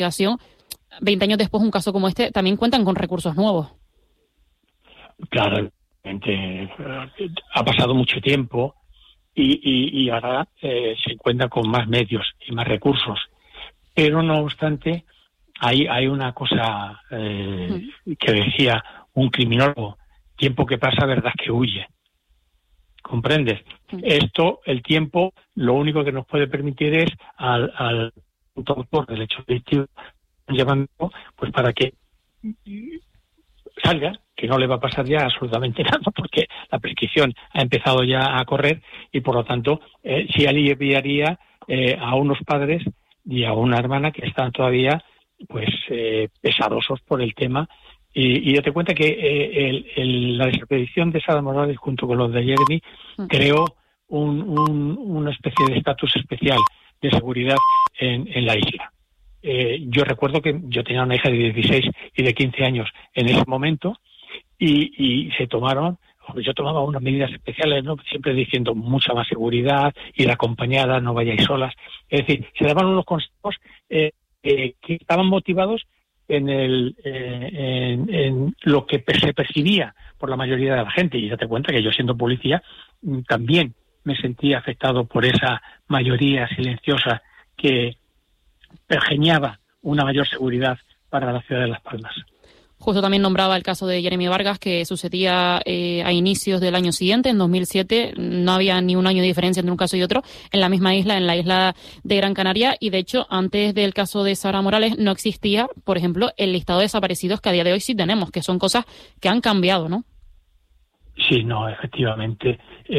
investigación, 20 años después, un caso como este, también cuentan con recursos nuevos. Claro, ha pasado mucho tiempo y ahora se cuenta con más medios y más recursos. Pero no obstante, hay una cosa que decía un criminólogo: tiempo que pasa, verdad que huye. ¿Comprendes? Esto, el tiempo, lo único que nos puede permitir es al autor del hecho delictivo llevando, pues para que salga, que no le va a pasar ya absolutamente nada, porque la prescripción ha empezado ya a correr y por lo tanto sí aliviaría a unos padres y a una hermana que están todavía pues pesarosos por el tema. Y date cuenta que la desaparición de Sara Morales junto con los de Jeremy creó una especie de estatus especial de seguridad en la isla. Yo recuerdo que yo tenía una hija de 16 y de 15 años en ese momento y se tomaron, yo tomaba unas medidas especiales, ¿no? Siempre diciendo mucha más seguridad, ir acompañada, no vayáis solas. Es decir, se daban unos consejos que estaban motivados en lo que se percibía por la mayoría de la gente. Y date cuenta que yo, siendo policía, también me sentía afectado por esa mayoría silenciosa que pergeñaba una mayor seguridad para la ciudad de Las Palmas. Justo también nombraba el caso de Jeremy Vargas, que sucedía a inicios del año siguiente, en 2007. No había ni un año de diferencia entre un caso y otro, en la misma isla, en la isla de Gran Canaria. Y de hecho, antes del caso de Sara Morales, no existía, por ejemplo, el listado de desaparecidos que a día de hoy sí tenemos, que son cosas que han cambiado, ¿no? Sí, no, efectivamente.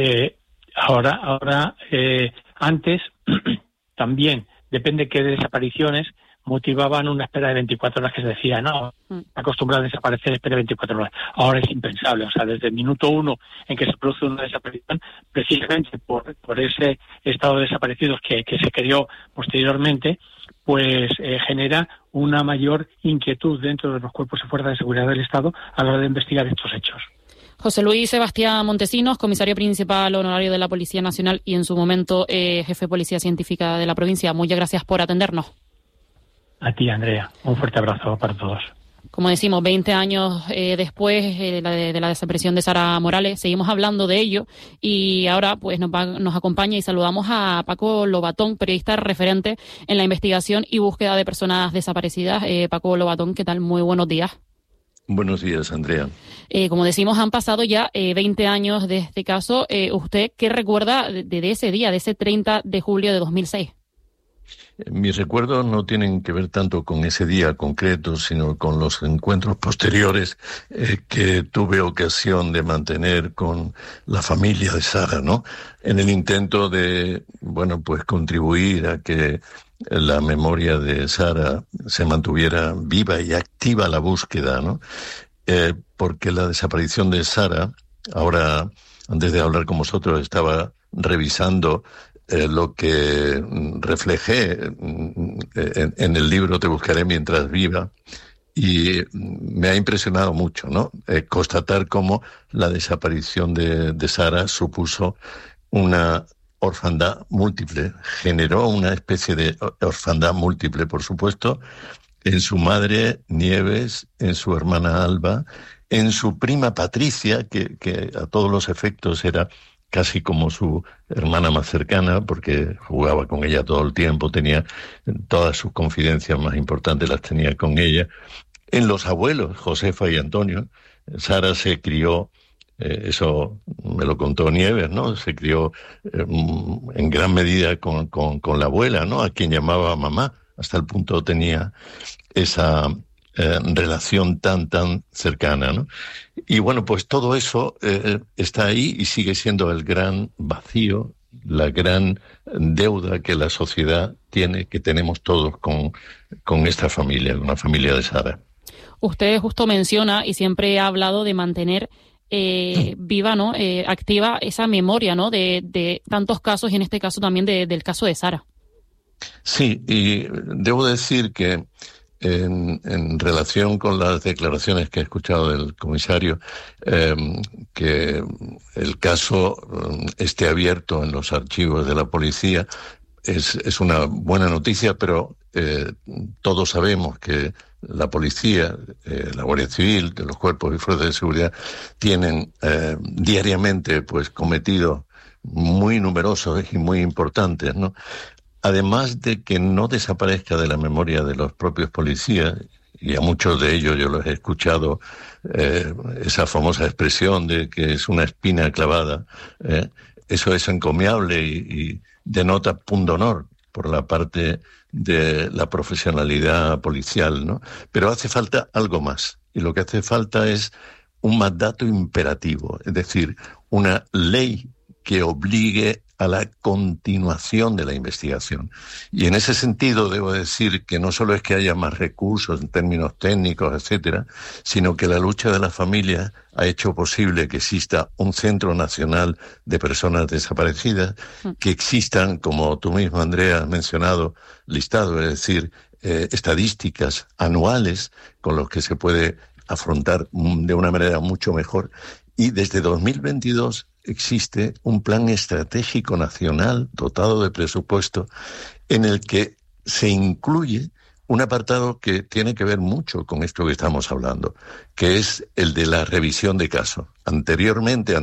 Ahora, antes también, depende qué desapariciones, motivaban una espera de 24 horas que se decía, no, acostumbrado a desaparecer, espera 24 horas. Ahora es impensable, o sea, desde el minuto uno en que se produce una desaparición, precisamente por ese estado de desaparecidos que se creó posteriormente, pues genera una mayor inquietud dentro de los cuerpos y fuerzas de seguridad del Estado a la hora de investigar estos hechos. José Luis Sebastián Montesinos, comisario principal honorario de la Policía Nacional y en su momento jefe de Policía Científica de la provincia. Muchas gracias por atendernos. A ti, Andrea. Un fuerte abrazo para todos. Como decimos, 20 años después de la desaparición de Sara Morales, seguimos hablando de ello y ahora pues nos acompaña y saludamos a Paco Lobatón, periodista referente en la investigación y búsqueda de personas desaparecidas. Paco Lobatón, ¿qué tal? Muy buenos días. Buenos días, Andrea. Como decimos, han pasado ya 20 años de este caso. ¿Usted qué recuerda de ese día, de ese 30 de julio de 2006? Mis recuerdos no tienen que ver tanto con ese día concreto, sino con los encuentros posteriores que tuve ocasión de mantener con la familia de Sara, ¿no? En el intento de, pues contribuir a que la memoria de Sara se mantuviera viva y activa la búsqueda, ¿no? Porque la desaparición de Sara, ahora, antes de hablar con vosotros, estaba revisando lo que reflejé en el libro Te buscaré mientras viva, y me ha impresionado mucho, ¿no? Constatar cómo la desaparición de Sara supuso una orfandad múltiple, generó una especie de orfandad múltiple, por supuesto, en su madre Nieves, en su hermana Alba, en su prima Patricia, que a todos los efectos era casi como su hermana más cercana, porque jugaba con ella todo el tiempo, tenía todas sus confidencias más importantes, las tenía con ella. En los abuelos, Josefa y Antonio, Sara se crió, eso me lo contó Nieves, ¿no? Se crió en gran medida con la abuela, ¿no? A quien llamaba mamá, hasta el punto tenía esa relación tan cercana, ¿no? Y bueno, pues todo eso está ahí y sigue siendo el gran vacío, la gran deuda que la sociedad tiene, que tenemos todos con esta familia, con la familia de Sara. Usted justo menciona y siempre ha hablado de mantener viva, ¿no? Activa esa memoria, ¿no? De tantos casos y en este caso también del caso de Sara. Sí, y debo decir que en relación con las declaraciones que he escuchado del comisario, que el caso esté abierto en los archivos de la policía es una buena noticia, pero todos sabemos que la policía, la Guardia Civil, los cuerpos y fuerzas de seguridad tienen diariamente pues cometidos muy numerosos y muy importantes, ¿no? Además de que no desaparezca de la memoria de los propios policías, y a muchos de ellos yo los he escuchado, esa famosa expresión de que es una espina clavada, eso es encomiable y denota pundonor por la parte de la profesionalidad policial, ¿no? Pero hace falta algo más, y lo que hace falta es un mandato imperativo, es decir, una ley que obligue a la continuación de la investigación. Y en ese sentido debo decir que no solo es que haya más recursos en términos técnicos, etcétera, sino que la lucha de las familias ha hecho posible que exista un Centro Nacional de Personas Desaparecidas, que existan, como tú mismo, Andrea, has mencionado, listado, es decir, estadísticas anuales con los que se puede afrontar de una manera mucho mejor. Y desde 2022 existe un plan estratégico nacional dotado de presupuesto en el que se incluye un apartado que tiene que ver mucho con esto que estamos hablando, que es el de la revisión de casos. Anteriormente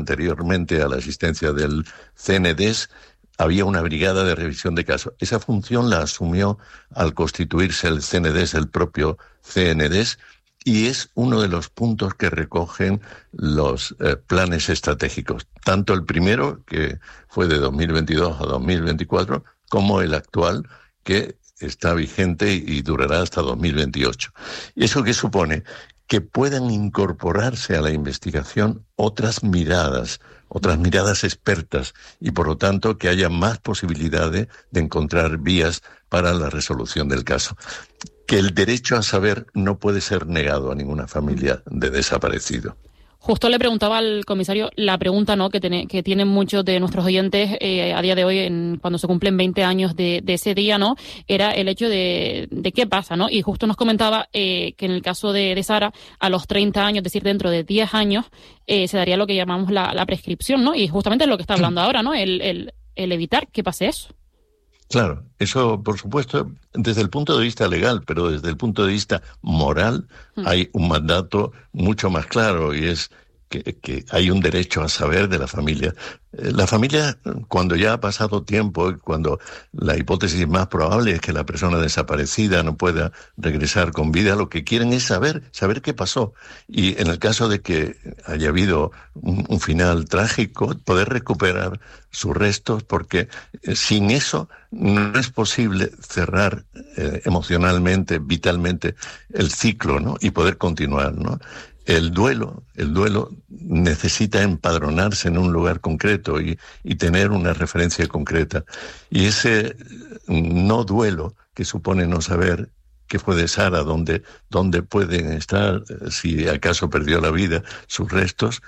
a la existencia del CNDES, había una brigada de revisión de casos. Esa función la asumió al constituirse el CNDES, el propio CNDES, y es uno de los puntos que recogen los planes estratégicos, tanto el primero, que fue de 2022 a 2024, como el actual, que está vigente y durará hasta 2028. ¿Y eso qué supone? Que puedan incorporarse a la investigación otras miradas expertas, y por lo tanto que haya más posibilidades de encontrar vías para la resolución del caso. Que el derecho a saber no puede ser negado a ninguna familia de desaparecido. Justo le preguntaba al comisario la pregunta, ¿no?, que tienen muchos de nuestros oyentes a día de hoy, cuando se cumplen 20 años de ese día, ¿no? Era el hecho de qué pasa, ¿no? Y justo nos comentaba que en el caso de Sara, a los 30 años, es decir, dentro de 10 años, se daría lo que llamamos la prescripción, ¿no? Y justamente es lo que está hablando ahora, ¿no? El evitar que pase eso. Claro, eso por supuesto desde el punto de vista legal, pero desde el punto de vista moral hay un mandato mucho más claro, y es que hay un derecho a saber de la familia. La familia, cuando ya ha pasado tiempo, cuando la hipótesis más probable es que la persona desaparecida no pueda regresar con vida, lo que quieren es saber qué pasó. Y en el caso de que haya habido un final trágico, poder recuperar sus restos, porque sin eso no es posible cerrar emocionalmente, vitalmente el ciclo, ¿no? Y poder continuar, ¿no? El duelo necesita empadronarse en un lugar concreto y tener una referencia concreta. Y ese no duelo que supone no saber qué fue de Sara, dónde pueden estar, si acaso perdió la vida, sus restos,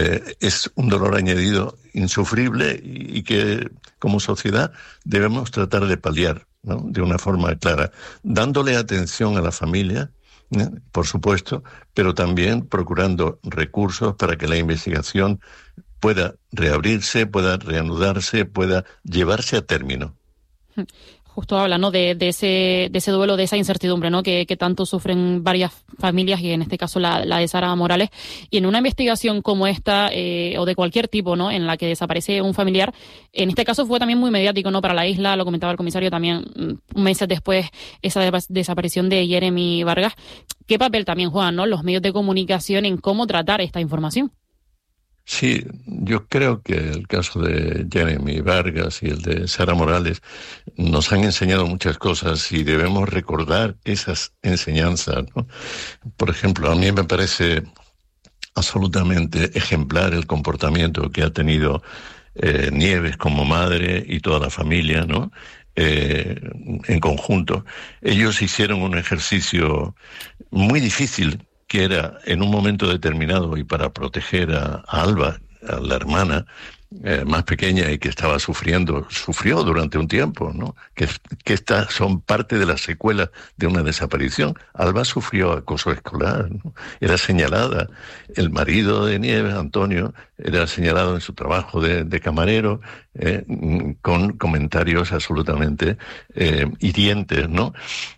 es un dolor añadido insufrible y que como sociedad debemos tratar de paliar, ¿no?, de una forma clara, dándole atención a la familia, por supuesto, pero también procurando recursos para que la investigación pueda reabrirse, pueda reanudarse, pueda llevarse a término. Justo habla, ¿no?, de ese duelo, de esa incertidumbre, ¿no?, que tanto sufren varias familias, y en este caso la de Sara Morales. Y en una investigación como esta, o de cualquier tipo, ¿no?, en la que desaparece un familiar, en este caso fue también muy mediático, ¿no?, para la isla, lo comentaba el comisario también, meses después, esa desaparición de Jeremy Vargas. ¿Qué papel también juegan, ¿no?, los medios de comunicación en cómo tratar esta información? Sí, yo creo que el caso de Jeremy Vargas y el de Sara Morales nos han enseñado muchas cosas y debemos recordar esas enseñanzas, ¿no? Por ejemplo, a mí me parece absolutamente ejemplar el comportamiento que ha tenido Nieves como madre y toda la familia, ¿no?, en conjunto. Ellos hicieron un ejercicio muy difícil, que era en un momento determinado, y para proteger a Alba, a la hermana más pequeña y que estaba sufrió durante un tiempo, ¿no? Que estas son parte de las secuelas de una desaparición. Alba sufrió acoso escolar, ¿no? Era señalada. El marido de Nieves, Antonio, era señalado en su trabajo de camarero con comentarios absolutamente hirientes, ¿no?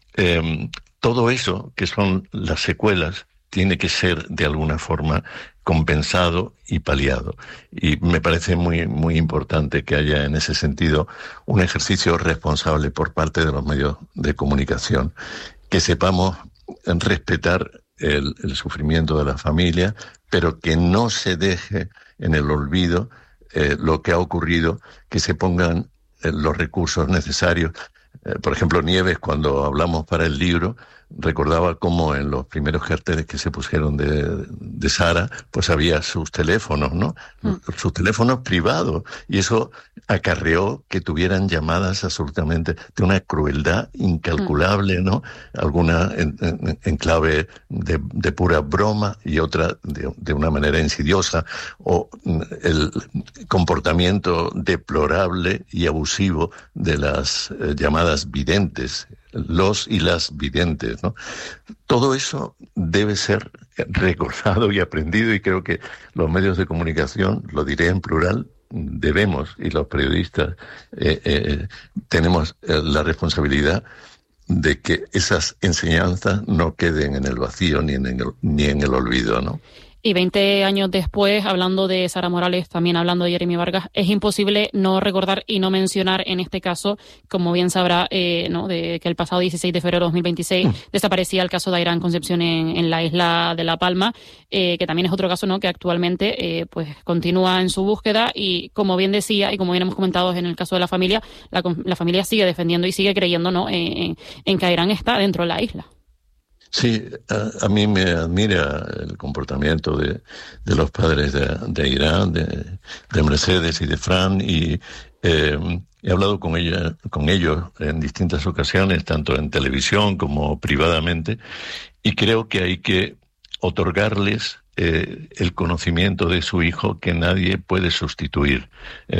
Todo eso, que son las secuelas, tiene que ser de alguna forma compensado y paliado. Y me parece muy, muy importante que haya en ese sentido un ejercicio responsable por parte de los medios de comunicación, que sepamos respetar el sufrimiento de la familia, pero que no se deje en el olvido lo que ha ocurrido, que se pongan los recursos necesarios. Por ejemplo, Nieves, cuando hablamos para el libro, recordaba cómo en los primeros carteles que se pusieron de Sara, pues había sus teléfonos, ¿no? Sus teléfonos privados. Y eso acarreó que tuvieran llamadas absolutamente de una crueldad incalculable, ¿no? Alguna en clave de pura broma y otra de una manera insidiosa. O el comportamiento deplorable y abusivo de las llamadas videntes, los y las videntes, ¿no? Todo eso debe ser recordado y aprendido, y creo que los medios de comunicación, lo diré en plural, debemos, y los periodistas tenemos la responsabilidad de que esas enseñanzas no queden en el vacío ni en el olvido, ¿no? Y 20 años después, hablando de Sara Morales, también hablando de Jeremy Vargas, es imposible no recordar y no mencionar en este caso, como bien sabrá, ¿no? de que el pasado 16 de febrero de 2026 desaparecía el caso de Ayrán Concepción en la isla de La Palma, que también es otro caso, ¿no? Que actualmente pues continúa en su búsqueda y, como bien decía y como bien hemos comentado en el caso de la familia familia sigue defendiendo y sigue creyendo, ¿no? en que Ayrán está dentro de la isla. Sí, a mí me admira el comportamiento de los padres de Ayrán, de Mercedes y de Fran, y he hablado con ellos en distintas ocasiones, tanto en televisión como privadamente, y creo que hay que otorgarles el conocimiento de su hijo que nadie puede sustituir.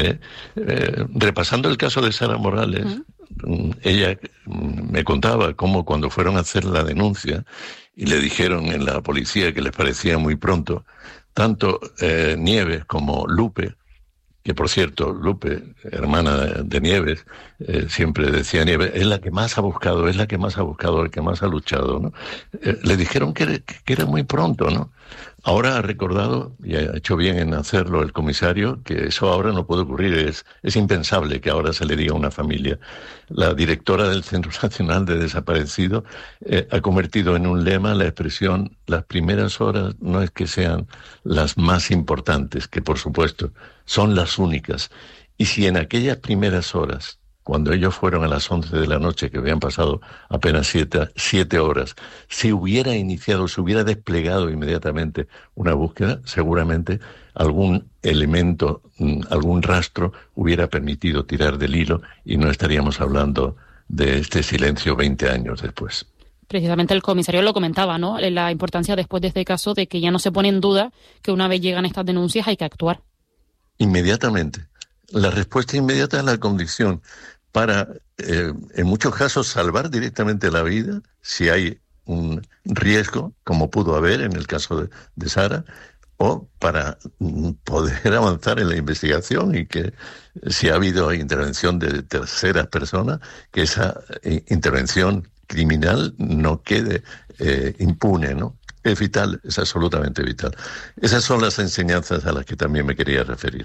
Repasando el caso de Sara Morales, ella me contaba cómo cuando fueron a hacer la denuncia y le dijeron en la policía que les parecía muy pronto, tanto Nieves como Lupe, que por cierto, Lupe, hermana de Nieves, siempre decía Nieves, es la que más ha buscado, el que más ha luchado, ¿no? Le dijeron que era muy pronto, ¿no? Ahora ha recordado, y ha hecho bien en hacerlo el comisario, que eso ahora no puede ocurrir, es impensable que ahora se le diga a una familia. La directora del Centro Nacional de Desaparecidos ha convertido en un lema la expresión, las primeras horas no es que sean las más importantes, que por supuesto son las únicas. Y si en aquellas primeras horas, cuando ellos fueron a las 11 de la noche, que habían pasado apenas 7 horas, se hubiera iniciado, se hubiera desplegado inmediatamente una búsqueda, seguramente algún elemento, algún rastro hubiera permitido tirar del hilo y no estaríamos hablando de este silencio 20 años después. Precisamente el comisario lo comentaba, ¿no? La importancia después de este caso de que ya no se pone en duda que una vez llegan estas denuncias hay que actuar. Inmediatamente. La respuesta inmediata es la condición para, en muchos casos, salvar directamente la vida, si hay un riesgo, como pudo haber en el caso de Sara, o para poder avanzar en la investigación y que, si ha habido intervención de terceras personas, que esa intervención criminal no quede impune, ¿no? Es vital, es absolutamente vital. Esas son las enseñanzas a las que también me quería referir.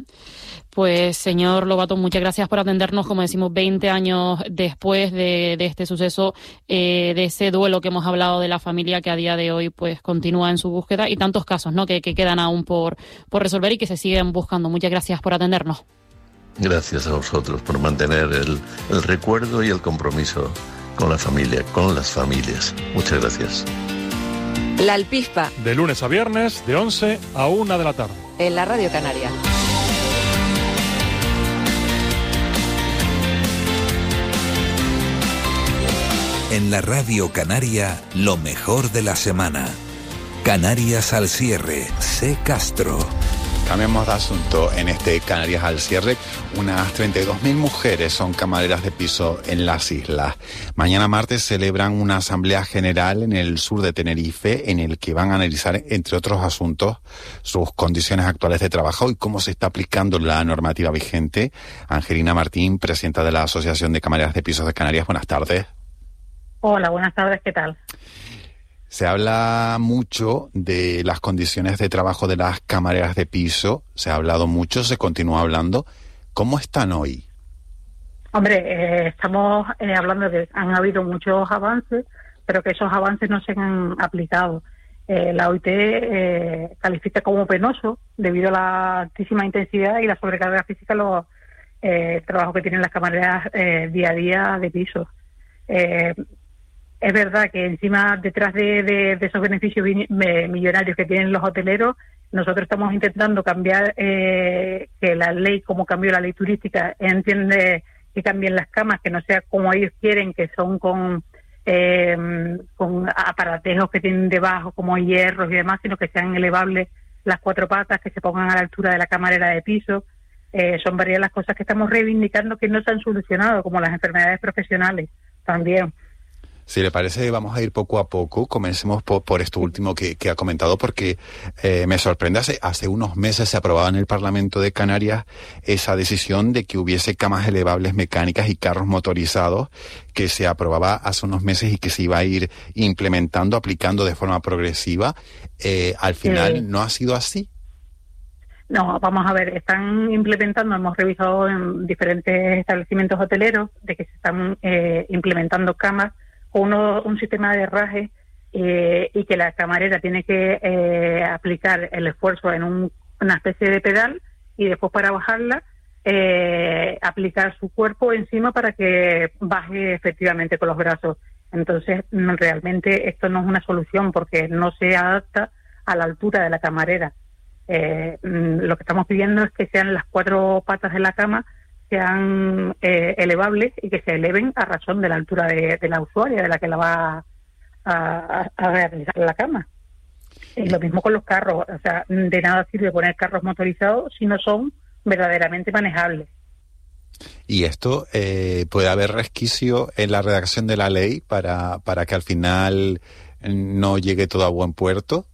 Pues, señor Lobato, muchas gracias por atendernos, como decimos, 20 años después de este suceso, de ese duelo que hemos hablado de la familia que a día de hoy pues continúa en su búsqueda y tantos casos, ¿no? que quedan aún por resolver y que se siguen buscando. Muchas gracias por atendernos. Gracias a vosotros por mantener el recuerdo y el compromiso con la familia, con las familias. Muchas gracias. La Alpispa. De lunes a viernes, de 11 a 1 de la tarde. En la Radio Canaria. En la Radio Canaria, lo mejor de la semana. Canarias al cierre. C. Castro. Cambiemos de asunto. En este Canarias al cierre, unas 32.000 mujeres son camareras de piso en las islas. Mañana martes celebran una asamblea general en el sur de Tenerife en el que van a analizar, entre otros asuntos, sus condiciones actuales de trabajo y cómo se está aplicando la normativa vigente. Angelina Martín, presidenta de la Asociación de Camareras de Pisos de Canarias, buenas tardes. Hola, buenas tardes, ¿qué tal? Se habla mucho de las condiciones de trabajo de las camareras de piso, se ha hablado mucho, se continúa hablando. ¿Cómo están hoy? Hombre, estamos hablando de que han habido muchos avances, pero que esos avances no se han aplicado. La OIT califica como penoso debido a la altísima intensidad y la sobrecarga física el trabajo que tienen las camareras día a día de piso. Es verdad que encima, detrás de esos beneficios millonarios que tienen los hoteleros, nosotros estamos intentando cambiar que la ley, como cambió la ley turística, entiende que cambien las camas, que no sea como ellos quieren, que son con aparatejos que tienen debajo, como hierros y demás, sino que sean elevables las cuatro patas, que se pongan a la altura de la camarera de piso. Son varias las cosas que estamos reivindicando que no se han solucionado, como las enfermedades profesionales también. Si le parece, vamos a ir poco a poco. Comencemos por esto último que ha comentado, porque me sorprende. Hace unos meses se aprobaba en el Parlamento de Canarias esa decisión de que hubiese camas elevables mecánicas y carros motorizados, que se aprobaba hace unos meses y que se iba a ir implementando, aplicando de forma progresiva. Al final, ¿no ha sido así? No, vamos a ver, están implementando, hemos revisado en diferentes establecimientos hoteleros de que se están implementando camas un sistema de herraje y que la camarera tiene que aplicar el esfuerzo en una especie de pedal y después para bajarla aplicar su cuerpo encima para que baje efectivamente con los brazos. Entonces realmente esto no es una solución porque no se adapta a la altura de la camarera. Lo que estamos pidiendo es que sean las cuatro patas de la cama sean elevables y que se eleven a razón de la altura de la usuaria, de la que la va a realizar la cama. Y lo mismo con los carros, o sea, de nada sirve poner carros motorizados si no son verdaderamente manejables. ¿Y esto puede haber resquicio en la redacción de la ley para que al final no llegue todo a buen puerto?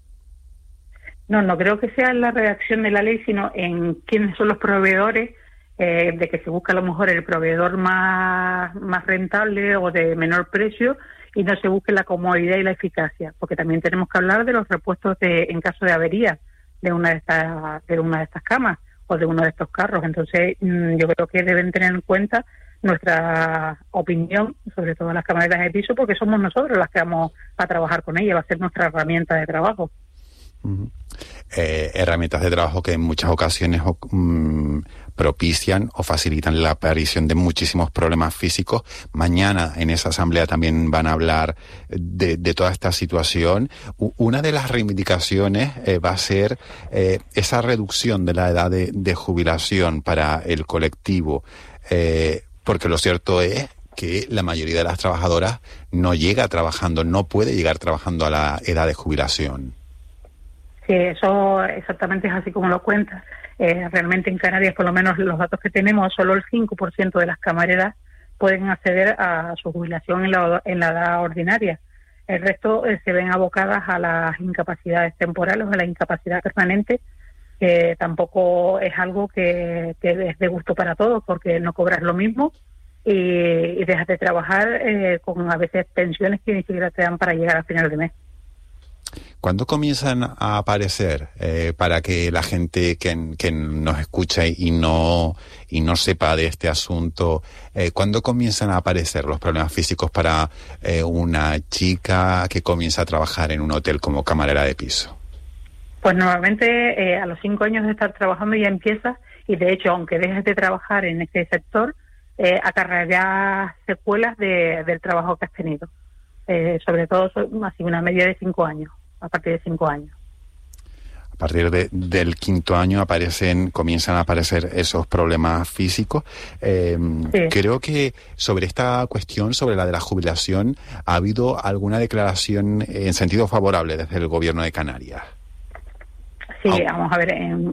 No creo que sea en la redacción de la ley, sino en quiénes son los proveedores, de que se busca a lo mejor el proveedor más rentable o de menor precio y no se busque la comodidad y la eficacia, porque también tenemos que hablar de los repuestos en caso de avería de una de estas camas o de uno de estos carros. Entonces yo creo que deben tener en cuenta nuestra opinión, sobre todo las camareras de piso, porque somos nosotros las que vamos a trabajar con ellas, va a ser nuestra herramienta de trabajo. Herramientas de trabajo que en muchas ocasiones propician o facilitan la aparición de muchísimos problemas físicos. Mañana en esa asamblea también van a hablar de toda esta situación. Una de las reivindicaciones va a ser esa reducción de la edad de jubilación para el colectivo, porque lo cierto es que la mayoría de las trabajadoras no puede llegar trabajando a la edad de jubilación. Sí, eso exactamente es así como lo cuentas. Realmente en Canarias, por lo menos los datos que tenemos, solo el 5% de las camareras pueden acceder a su jubilación en la edad ordinaria. El resto se ven abocadas a las incapacidades temporales o a la incapacidad permanente, que tampoco es algo que es de gusto para todos, porque no cobras lo mismo y dejas de trabajar con a veces pensiones que ni siquiera te dan para llegar a final de mes. ¿Cuándo comienzan a aparecer, para que la gente que nos escucha y no sepa de este asunto, cuándo comienzan a aparecer los problemas físicos para una chica que comienza a trabajar en un hotel como camarera de piso? Pues normalmente a los 5 años de estar trabajando ya empiezas, y de hecho, aunque dejes de trabajar en este sector, acarrearás secuelas del trabajo que has tenido. Sobre todo así una media de 5 años, a partir de 5 años. A partir del 5º año comienzan a aparecer esos problemas físicos. Sí. Creo que sobre esta cuestión, sobre la de la jubilación, ¿ha habido alguna declaración en sentido favorable desde el Gobierno de Canarias? Sí, vamos a ver,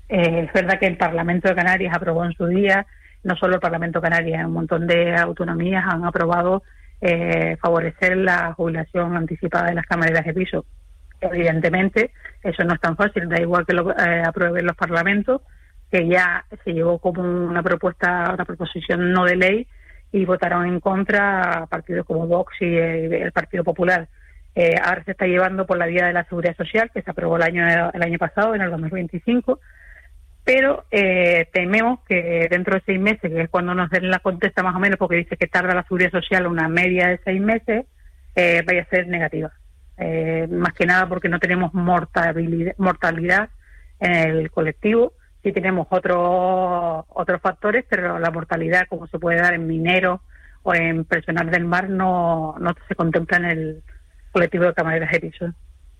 Es verdad que el Parlamento de Canarias aprobó en su día, no solo el Parlamento de Canarias, un montón de autonomías han aprobado favorecer la jubilación anticipada de las camareras de piso. Evidentemente, eso no es tan fácil, da igual que lo aprueben los parlamentos, que ya se llevó como una proposición no de ley, y votaron en contra partidos como Vox y el Partido Popular. Ahora se está llevando por la vía de la Seguridad Social, que se aprobó el año pasado, en el 2025, pero tememos que dentro de 6 meses, que es cuando nos den la contesta más o menos, porque dice que tarda la Seguridad Social una media de 6 meses, vaya a ser negativa. Más que nada porque no tenemos mortalidad en el colectivo. Sí tenemos otros factores, pero la mortalidad, como se puede dar en mineros o en personal del mar, no se contempla en el colectivo de camareras de piso.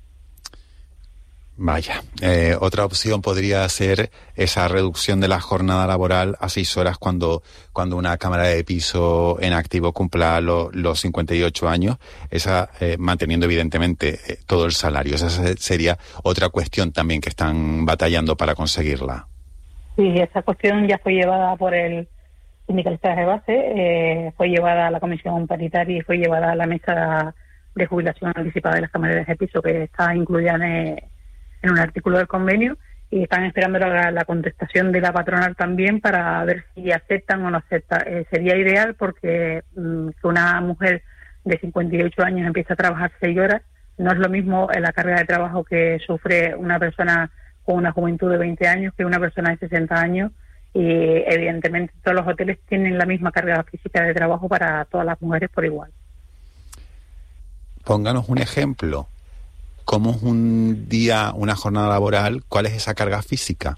Vaya, otra opción podría ser esa reducción de la jornada laboral a 6 horas cuando una cámara de piso en activo cumpla los 58 años, esa manteniendo evidentemente todo el salario. Esa sería otra cuestión también que están batallando para conseguirla. Sí, esa cuestión ya fue llevada por el sindicalista de base, fue llevada a la comisión paritaria y fue llevada a la mesa de jubilación anticipada de las camareras de piso, que está incluida en un artículo del convenio, y están esperando la contestación de la patronal también para ver si aceptan o no aceptan. Sería ideal porque que una mujer de 58 años empiece a trabajar 6 horas, no es lo mismo la carga de trabajo que sufre una persona con una juventud de 20 años que una persona de 60 años, y evidentemente todos los hoteles tienen la misma carga física de trabajo para todas las mujeres por igual. Pónganos un ejemplo. ¿Cómo es un día, una jornada laboral? ¿Cuál es esa carga física?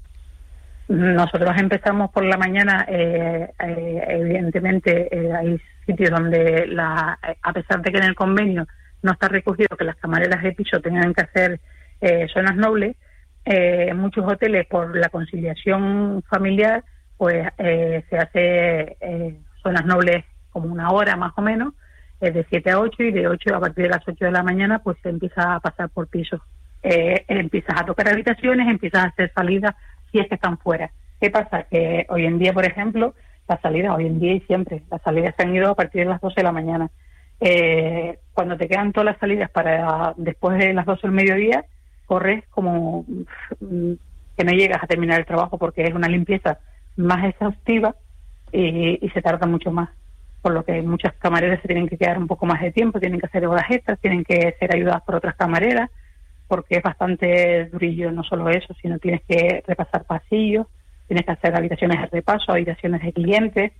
Nosotros empezamos por la mañana, evidentemente hay sitios donde, a pesar de que en el convenio no está recogido que las camareras de piso tengan que hacer zonas nobles, en muchos hoteles por la conciliación familiar pues se hace zonas nobles como 1 hora más o menos, de 7 a 8, y de 8 a partir de las 8 de la mañana pues se empieza a pasar por pisos. Empiezas a tocar habitaciones, empiezas a hacer salidas si es que están fuera. ¿Qué pasa? Que hoy en día, por ejemplo, las salidas, hoy en día y siempre, las salidas se han ido a partir de las 12 de la mañana. Cuando te quedan todas las salidas para después de las 12 del mediodía, corres como que no llegas a terminar el trabajo, porque es una limpieza más exhaustiva y se tarda mucho más. Por lo que muchas camareras se tienen que quedar un poco más de tiempo, tienen que hacer horas extras, tienen que ser ayudadas por otras camareras, porque es bastante durillo, no solo eso, sino tienes que repasar pasillos, tienes que hacer habitaciones de repaso, habitaciones de clientes,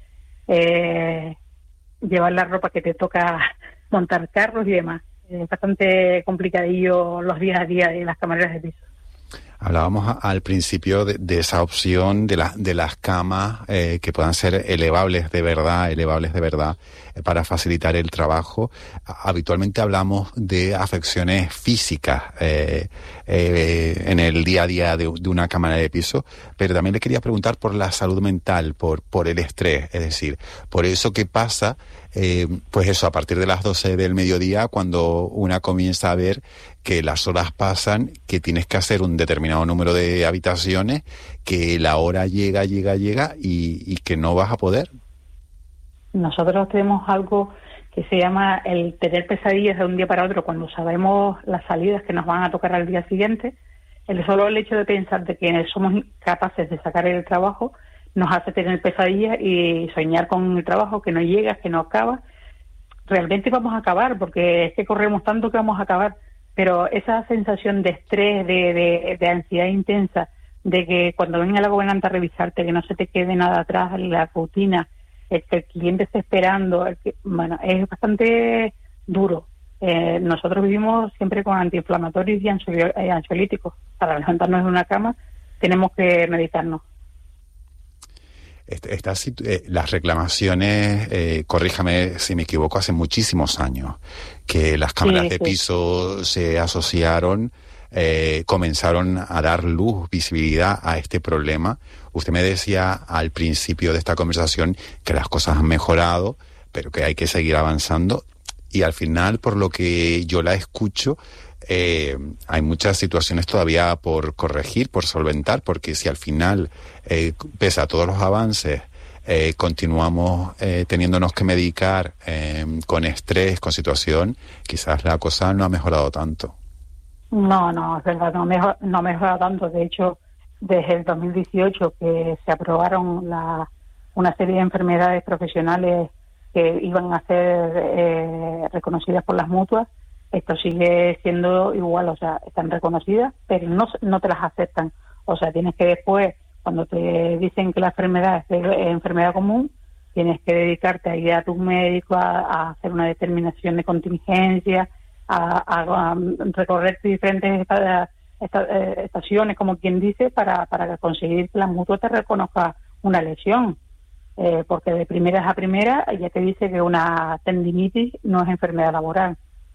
llevar la ropa que te toca, montar carros y demás. Es bastante complicadillo los días a día de las camareras de piso. Hablábamos al principio de esa opción de las camas que puedan ser elevables de verdad para facilitar el trabajo. Habitualmente hablamos de afecciones físicas en el día a día de una cámara de piso, pero también le quería preguntar por la salud mental, por el estrés, es decir, por eso que pasa, pues eso, a partir de las 12 del mediodía, cuando una comienza a ver que las horas pasan, que tienes que hacer un determinado número de habitaciones, que la hora llega y que no vas a poder. Nosotros tenemos algo que se llama el tener pesadillas de un día para otro cuando sabemos las salidas que nos van a tocar al día siguiente. Solo el hecho de pensar de que somos capaces de sacar el trabajo nos hace tener pesadillas y soñar con el trabajo, que no llega, que no acaba. Realmente vamos a acabar, porque es que corremos tanto que vamos a acabar. Pero esa sensación de estrés, de ansiedad intensa, de que cuando venga la gobernante a revisarte, que no se te quede nada atrás en la rutina, que el cliente esté esperando, bueno, es bastante duro. Nosotros vivimos siempre con antiinflamatorios y ansiolíticos. Para levantarnos de una cama tenemos que meditarnos. Las reclamaciones, corríjame si me equivoco, hace muchísimos años que las cámaras de piso se asociaron, comenzaron a dar luz, visibilidad a este problema. Usted me decía al principio de esta conversación que las cosas han mejorado, pero que hay que seguir avanzando. y al final, por lo que yo la escucho, hay muchas situaciones todavía por corregir, por solventar, porque si al final, pese a todos los avances, continuamos teniéndonos que medicar con estrés, con situación, quizás la cosa no ha mejorado tanto. No, es verdad, no mejora tanto. De hecho, desde el 2018 que se aprobaron una serie de enfermedades profesionales que iban a ser reconocidas por las mutuas, esto sigue siendo igual, o sea, están reconocidas, pero no te las aceptan. O sea, tienes que después, cuando te dicen que la enfermedad es enfermedad común, tienes que dedicarte a ir a tu médico, a hacer una determinación de contingencia, a recorrer diferentes estaciones, como quien dice, para conseguir que la mutua te reconozca una lesión. Porque de primeras a primera ya te dice que una tendinitis no es enfermedad laboral.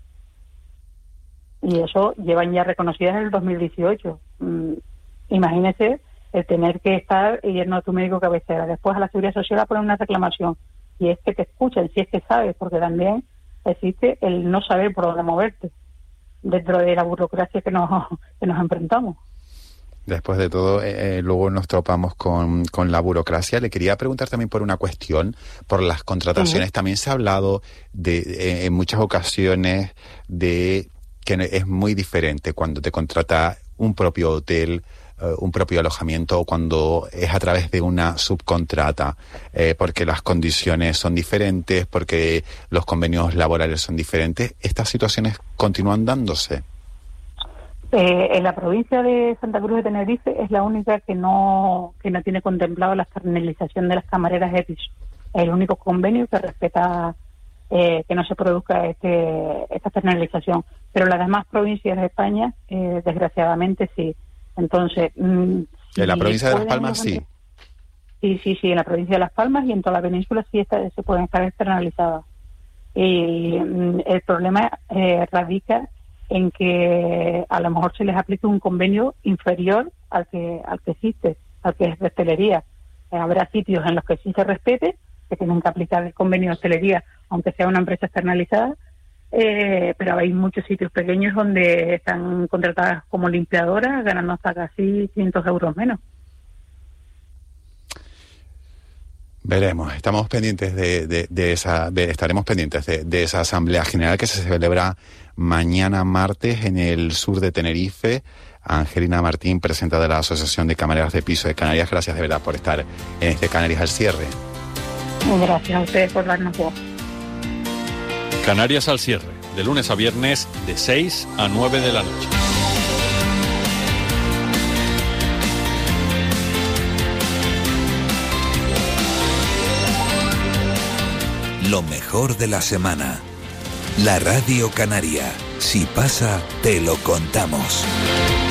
Y eso llevan ya reconocidas en el 2018. Imagínese el tener que estar yendo a tu médico cabecera, después a la Seguridad Social a poner una reclamación, y es que te escuchan, si es que sabes, porque también existe el no saber por dónde moverte dentro de la burocracia que nos enfrentamos. Después de todo, luego nos topamos con la burocracia. Le quería preguntar también por una cuestión, por las contrataciones. Uh-huh. También se ha hablado en muchas ocasiones de que es muy diferente cuando te contrata un propio hotel, un propio alojamiento, o cuando es a través de una subcontrata, porque las condiciones son diferentes, porque los convenios laborales son diferentes. ¿Estas situaciones continúan dándose? En la provincia de Santa Cruz de Tenerife es la única que no tiene contemplado la externalización de las camareras EPIS. Es el único convenio que respeta que no se produzca esta externalización. Pero las demás provincias de España, desgraciadamente, sí. Entonces, en la provincia de Las Palmas sí. Sí, en la provincia de Las Palmas y en toda la península sí se pueden estar externalizadas. Y el problema radica en que a lo mejor se les aplique un convenio inferior al que existe, al que es de hostelería. Habrá sitios en los que sí se respete, que tienen que aplicar el convenio de hostelería, aunque sea una empresa externalizada, pero hay muchos sitios pequeños donde están contratadas como limpiadoras, ganando hasta casi 500 euros menos. Veremos, estamos pendientes estaremos pendientes de esa Asamblea General que se celebra mañana martes en el sur de Tenerife. Angelina Martín, presidenta de la Asociación de Camareras de Piso de Canarias, gracias de verdad por estar en este Canarias al cierre. Gracias a ustedes por darnos voz. Canarias al cierre, de lunes a viernes, de 6 a 9 de la noche. Lo mejor de la semana. La Radio Canaria. Si pasa, te lo contamos.